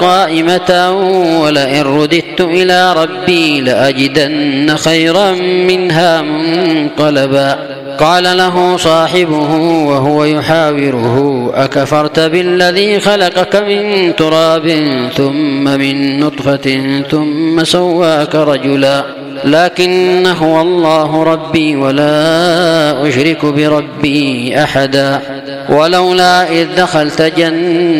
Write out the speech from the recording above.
قائمة ولئن رددت إلى ربي لأجدن خيرا منها منقلبا. قال له صاحبه وهو يحاوره أكفرت بالذي خلقك من تراب ثم من نطفة ثم سواك رجلا لكن هو الله ربي ولا أشرك بربي أحدا ولولا إذ دخلت